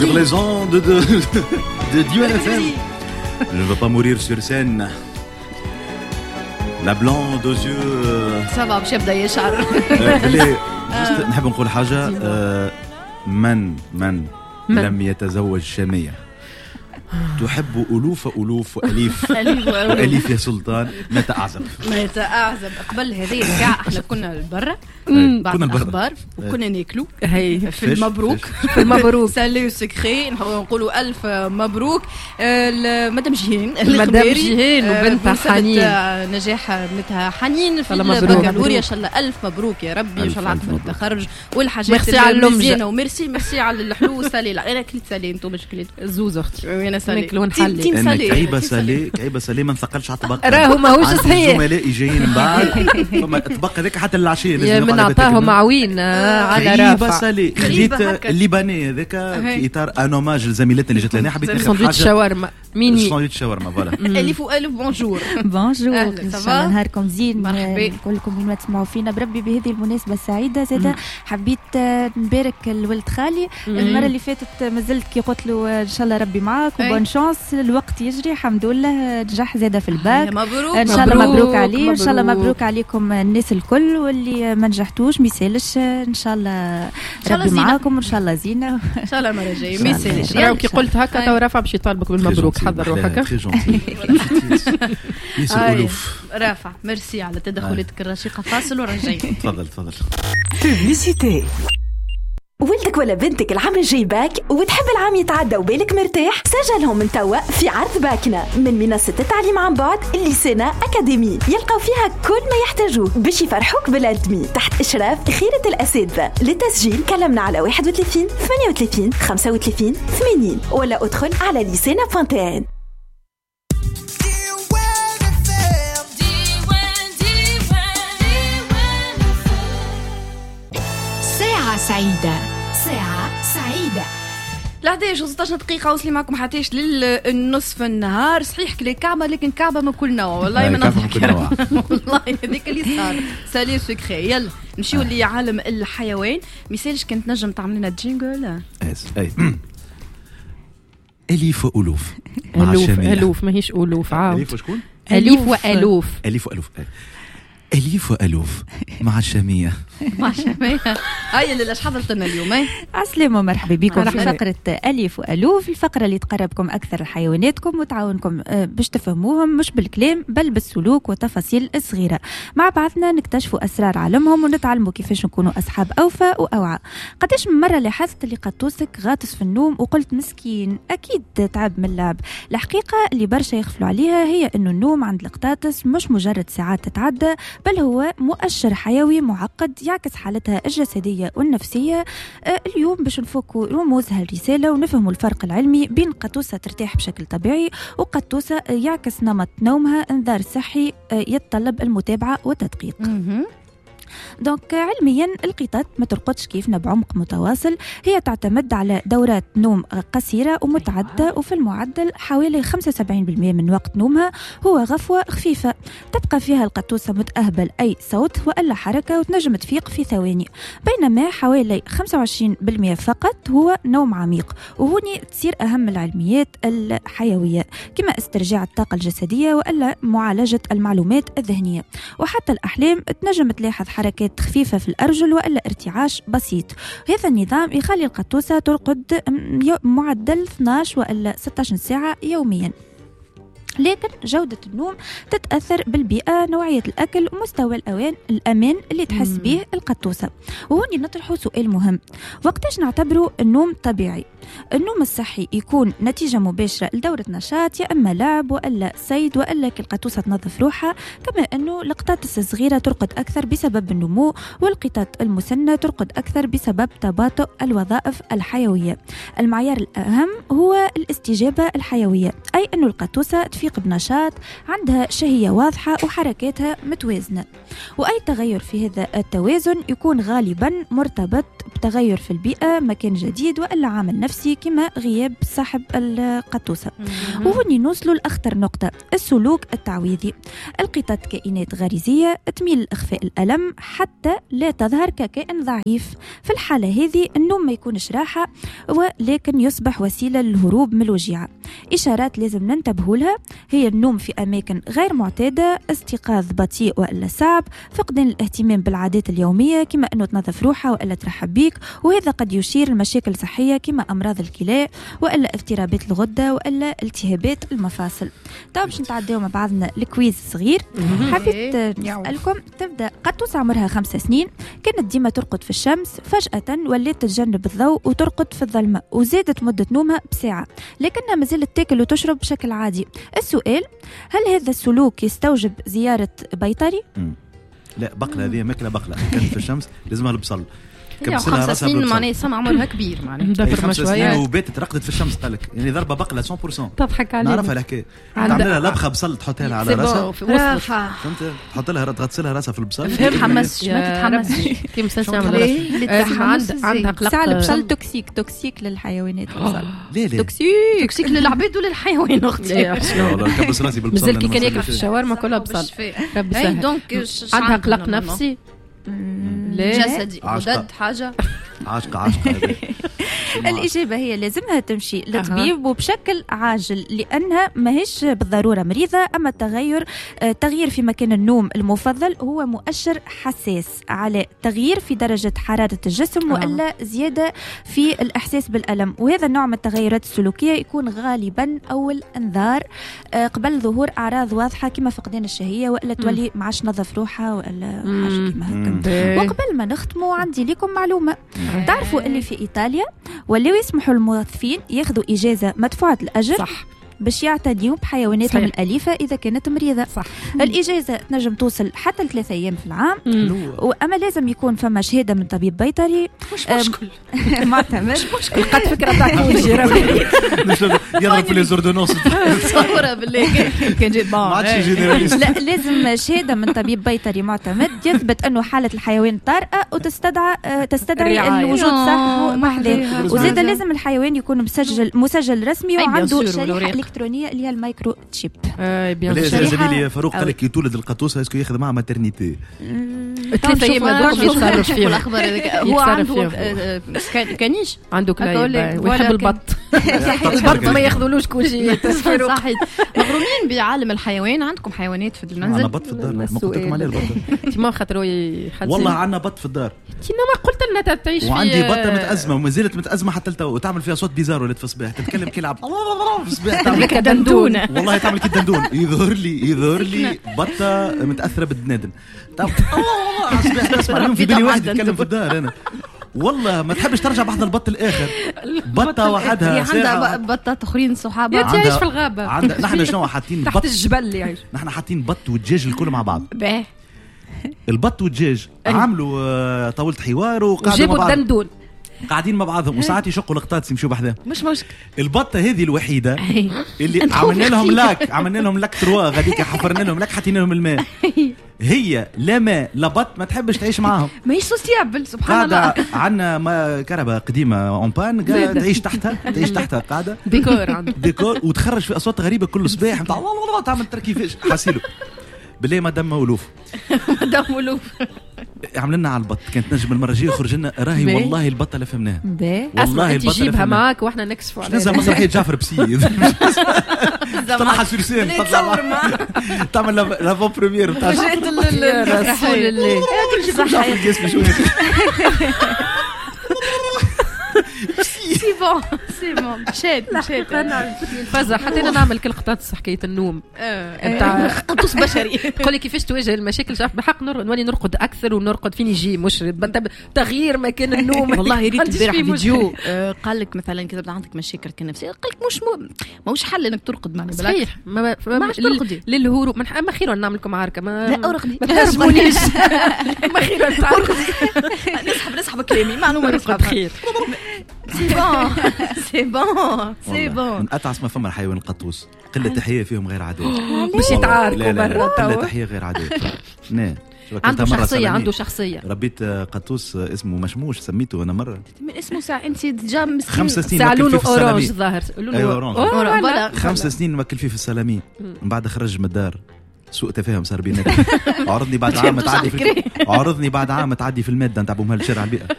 sur les ondes de Dieu FM. Je ne veux pas mourir sur scène. La blonde aux yeux. Ça va, باش يبدا يشعر. نحب نقول حاجة. من لم يتزوج شامية تحب ألوف وأليف يا سلطان متى أعزب قبل هذه كاع احنا كنا برا بعد الأخبار وكنا ناكلوا في المبروك سالي سكري نقولوا ألف مبروك مدام جيهان وبنتها حنين نجاح بنتها حنين في البكالوريا. إن شاء الله ألف مبروك يا ربي. إن شاء الله عقب التخرج والحاجات المزيانة وميرسي على الحلو سالي. لا أنا كلت سالي أنتم مش كلت زوز أختي أنا سالي ناكلوا ونحلي. كعيبة سالي ما نثقلش على الطبق. راهو ماهوش صحيح. زملائي جايين من بعد فما الطبق هذاك حتى العشية من عطاهم معوين على رافع. كعيبة سالي خديت الليباني هذاك في إطار أنوماج لزميلتنا اللي جت لنا حبيت ناخذ حاجة شاورما ميني ساندويتش شاورما فوالا. ألف بونجور إن شاء الله نهاركم زين. نقول لكم بما تسمعوا فينا بربي بهذه المناسبة السعيدة. زادا حبيت نبارك الولد خالي. المرة اللي فاتت مازلت كي قلت له إن شاء الله ربي معاك وبون شانس. الوقت يجري الحمد لله نجح زادا في الباك. مبروك إن شاء الله مبروك عليه. إن شاء الله مبروك عليكم الناس الكل واللي ما نجحتوش ميسالش. إن شاء الله ربي معاكم وإن شاء الله زينة. إن شاء الله المرة الجاية ميسالش. راهو كي قلت هكا تو رافع باش يطالبك بالمبروك. حضر روحك. رافع ميرسي على تدخلاتك الرشيقة. فاصل ورجعين. تفضل بيبليسيتي. ولدك ولا بنتك العام الجاي باك وتحب العام يتعدى وبالك مرتاح؟ سجلهم من توا في عرض باكنا من منصة التعليم عن بعد الليسينا أكاديمي. يلقوا فيها كل ما يحتاجوه باش يفرحوك بالأدمي تحت إشراف خيرة الأساتذة. للتسجيل كلمنا على 31 38 35 80 ولا أدخل على ليسينا.tn. ساعة سعيدة. ل11 و16 دقيقة وصلي معكم حتىش للنصف النهار. صحيح كلي كعبة لكن كعبة من كل نوع. والله ما نضحك والله هذيك اللي صار. سالي سكري. يلا نمشيو لعالم الحيوان. مثالش كنت نجم تعمل لنا جينجل. أي أليف وألوف مع الشامية. ألوف ماهيش ألوف عاود. أليف وشكون؟ أليف وألوف. أليف وألوف مع الشامية. هاي اللي لاش حضرت لنا اليوم. عسلامة مرحبا بكم في فقرة أليف وألوف. الفقرة اللي تقربكم أكثر لحيواناتكم وتعاونكم باش تفهموهم مش بالكلام بل بالسلوك والتفاصيل الصغيرة. مع بعضنا نكتشفوا أسرار عالمهم ونتعلموا كيفاش نكونوا أصحاب أوفى وأوعى. قداش من مرة لاحظت اللي قطوسك غاطس في النوم وقلت مسكين أكيد تعب من اللعب. الحقيقة اللي برشا يغفلوا عليها هي إنه النوم عند القطاطس مش مجرد ساعات تتعدى بل هو مؤشر حيوي معقد يعكس حالتها الجسدية والنفسية. اليوم باش نفكوا رموز هالرسالة ونفهموا الفرق العلمي بين قطوسة ترتاح بشكل طبيعي وقطوسة يعكس نمط نومها انذار صحي يتطلب المتابعة والتدقيق. دونك علميا القطط ما ترقدش كيفنا بعمق متواصل. هي تعتمد على دورات نوم قصيرة ومتعدة وفي المعدل حوالي 75% من وقت نومها هو غفوة خفيفة تبقى فيها القطوسة متأهبل أي صوت وإلا حركة وتنجم تفيق في ثواني. بينما حوالي 25% فقط هو نوم عميق. وهوني تصير أهم العلميات الحيوية كما استرجاع الطاقة الجسدية وإلا معالجة المعلومات الذهنية. وحتى الأحلام تنجم تلاحظ حركات خفيفة في الأرجل وإلا ارتعاش بسيط. هذا النظام يخلي القطوسة ترقد معدل 12 وإلا 16 ساعة يوميا. لكن جودة النوم تتأثر بالبيئة نوعية الأكل ومستوى الأمان اللي تحس به القطوسة. وهوني نطرحوا سؤال مهم. وقتاش نعتبره النوم طبيعي؟ النوم الصحي يكون نتيجة مباشرة لدورة نشاط يا إما لعب وإلا صيد وإلا القطوسة تنظف روحها. كما أنه القطاطس الصغيرة ترقد أكثر بسبب النمو والقطط المسنة ترقد أكثر بسبب تباطؤ الوظائف الحيوية. المعيار الأهم هو الاستجابة الحيوية أي أنه القطوسة تفيق تفيق بنشاط، عندها شهية واضحة وحركاتها متوازنة. وأي تغير في هذا التوازن يكون غالبا مرتبط بتغير في البيئة، مكان جديد وإلا عامل نفسي كما غياب صاحب القطوسة. وهني نوصلوا لأخطر نقطة، السلوك التعويضي. القطط كائنات غريزية تميل لإخفاء الألم حتى لا تظهر ككائن ضعيف. في الحالة هذه النوم ما يكونش راحة ولكن يصبح وسيلة للهروب من الوجيعة. إشارات لازم ننتبه لها هي النوم في أماكن غير معتادة، استيقاظ بطيء وإلا صعب، فقدان الاهتمام بالعادات اليومية كما أنه تنظف روحها وإلا ترحب بيك، وهذا قد يشير لمشاكل صحية كما أمراض الكلى وإلا اضطرابات الغدة وإلا التهابات المفاصل. طيب باش نتعداو مع بعضنا الكويز صغير. حبيت نسألكم، تبدأ قطوس عمرها 5 سنين، كانت ديما ترقد في الشمس، فجأة ولات تتجنب الضوء وترقد في الظلمة، وزادت مدة نومها بساعة لكنها مازالت تاكل وتشرب بشكل عادي. السؤال، هل هذا السلوك يستوجب زيارة بيطري؟ لا، بقلة هذه ماكلة بقلة كانت في الشمس لازمها البصل. 5 سنين معناها سمع عمرها كبير معناها مدبر شويه وباتت رقدت في الشمس قالك يعني ضربه بقله 100%. تضحك عليها، نعرفها الحكايه. تعمل لها لبخه بصل تحطها لها على راسها، فهمت؟ تحط لها تغسلها راسها في البصل. ما تتحمسش ما تتحمسش كيما نعمل عندها قلق. ساعة البصل توكسيك للحيوانات. لا توكسيك للعباد وللحيوان اختي. والله كبس راسي بالبصل. مازال كي كان ياكل في الشاورما كلها بصل. دونك عندها قلق نفسي جسدي غدد حاجة عاشقة الإجابة هي لازمها تمشي للطبيب وبشكل عاجل، لأنها ماهيش بالضرورة مريضة. أما التغيير في مكان النوم المفضل هو مؤشر حساس على تغيير في درجة حرارة الجسم وإلا زيادة في الإحساس بالألم. وهذا النوع من التغيرات السلوكية يكون غالبا أول انذار قبل ظهور أعراض واضحة كما فقدان الشهية وإلا تولي معاش نظف روحها وإلا حاجة كما هكا. وقبل ما نختموا عندي لكم معلومة، تعرفوا اللي في إيطاليا ولاو يسمحوا الموظفين ياخذوا إجازة مدفوعة الأجر صح باش يعتنيوا بحيواناتهم الأليفة إذا كانت مريضة. صح. الإجازة تنجم توصل حتى ل3 أيام في العام. وأما لازم يكون فما شهادة من طبيب بيطري مش مشكل معتمد. لقد فكرة تاعك يضرب في ليزوردونونس تصورها بالله كان جيت ما عادش جينيراليست. لا، لازم شهادة من طبيب بيطري معتمد يثبت أنه حالة الحيوان طارئة وتستدعي الوجود صاحبه محذاه. وزيدا لازم الحيوان يكون مسجل رسمي وعنده شريحة إلكترونية اللي هي المايكرو تشيب. زميلي فاروق قال لك يتولد القطوسة اسكو ياخذ معها ماترنيتي 3 أيام هذوك يتصرف فيهم. الأخبار هو عنده كانيش عنده كلايب ويحب البط. البط ما ياخذولوش كل شيء. صحيح. مغرومين بعالم الحيوان. عندكم حيوانات في المنزل؟ عندنا بط في الدار. ما قلت لكم عليه البط؟ ما خاطر والله عندنا بط في الدار. ما قلت لنا تعيش في وعندي بطه متأزمه وما زالت متأزمه حتى لتو وتعمل فيها صوت بيزار ولات في الصباح تتكلم كيلعب في الصباح تعمل كدندون. والله تعمل كدندون. يظهر لي بطه متأثره بالدنادن. طب الله الصباح اسمع اليوم في بالي واحد يتكلم في الدار. انا والله ما تحبش ترجع بحضر البط الاخر. بطه وحدها عندها بطات اخرين صحابها تعيش في الغابه. نحن شنو حاطين بط تحت الجبل يعيش. نحن حاطين بط ودجاج الكل مع بعض. باهي البط والدجاج عملوا طاولة حوار وقعدوا مع بعض الدندون قاعدين مع بعضهم وساعات يشقوا القطاط يمشوا بحذاهم. مش مشكل. البطه هذه الوحيده اللي عملنا لهم لاك 3 غاديك حفرنا لهم لاك حطينا لهم الماء. هي لا ماء لا بط ما تحبش تعيش معاهم. ماهيش سوسيابل سبحان الله. عندنا كهرباء قديمه اون بان تعيش تحتها قاعده ديكور وتخرج في اصوات غريبه كل صباح نتاع الله تعمل تركيفاش حاسيلو بالله مدام مولوف عمل لنا على البط. كانت نجم المره الجايه يخرج لنا راهي والله البطه لا فهمناها والله البطه تجيبها معاك واحنا نكسفوا عليها. نزل مسرحيه جعفر بسي طلع سورسين تعمل لافون بريمير بتاع رسول الله جعفر الجسم شويه سي بون شاد فزع حتى انا نعمل كل قطاط حكايه النوم نتاع قطوس بشري. قول لي كيفاش تواجه المشاكل. شاف بحق نولي نرقد اكثر ونرقد فين يجي مشرد تغيير مكان النوم. والله ريت البارح فيديو قال لك مثلا كذا عندك مشاكل كنفسيه قال لك مش حل انك ترقد معنا صحيح ما ترقدي للهروب ما خير نعمل لكم عركه لا ارقدي ما تهزمونيش ما خير نسحب كلامي معلومه نرقد خير سي بون من اتعس ما فما الحيوان القطوس، قله تحيه فيهم غير عاديه باش يتعاركوا برا. قله تحيه غير عاديه. نعم عنده شخصيه. ربيت قطوس اسمه مشموش، سميته انا مره من اسمه ساعه انت ديجا مسكين 5 سنين لونه اورانج ظاهر، لونه اورانج 5 سنين نوكل فيه في السلامين، من بعد خرج من الدار، سوء تفاهم صار بيناتنا. عرضني بعد عام تعدي في الماده نتاع بومها الشارع البيئه.